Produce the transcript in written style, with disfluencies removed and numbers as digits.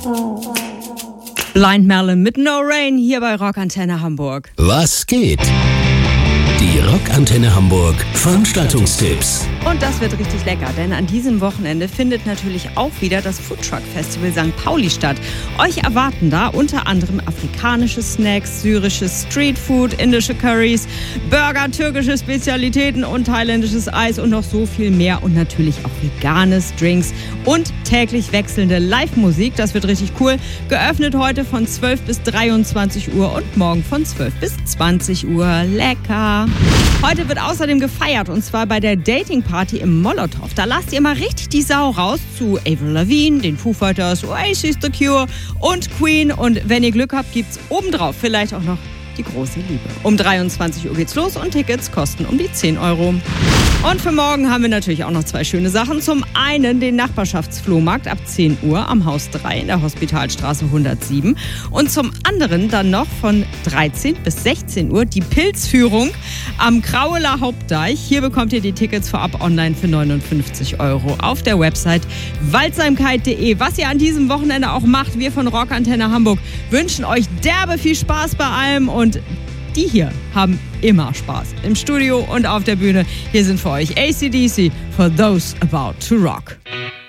Blind Melon mit No Rain hier bei Rockantenne Hamburg. Was geht? Die Rockantenne Hamburg Veranstaltungstipps. Und das wird richtig lecker, denn an diesem Wochenende findet natürlich auch wieder das Foodtruck Festival St. Pauli statt. Euch erwarten da unter anderem afrikanische Snacks, syrisches Streetfood, indische Currys, Burger, türkische Spezialitäten und thailändisches Eis und noch so viel mehr. Und natürlich auch veganes Drinks und täglich wechselnde Live-Musik. Das wird richtig cool. Geöffnet heute von 12 bis 23 Uhr und morgen von 12 bis 20 Uhr. Lecker! Heute wird außerdem gefeiert und zwar bei der Dating-Party im Molotow. Da lasst ihr mal richtig die Sau raus zu Avril Lavigne, den Foo Fighters, Oasis, The Cure und Queen. Und wenn ihr Glück habt, gibt's obendrauf vielleicht auch noch die große Liebe. Um 23 Uhr geht's los und Tickets kosten um die 10 Euro. Und für morgen haben wir natürlich auch noch zwei schöne Sachen. Zum einen den Nachbarschaftsflohmarkt ab 10 Uhr am Haus 3 in der Hospitalstraße 107. Und zum anderen dann noch von 13 bis 16 Uhr die Pilzführung am Kraueler Hauptdeich. Hier bekommt ihr die Tickets vorab online für 59 Euro auf der Website waldsamkeit.de. Was ihr an diesem Wochenende auch macht, wir von Rockantenne Hamburg wünschen euch derbe viel Spaß bei allem und die hier haben immer Spaß im Studio und auf der Bühne. Hier sind für euch AC/DC for those about to rock.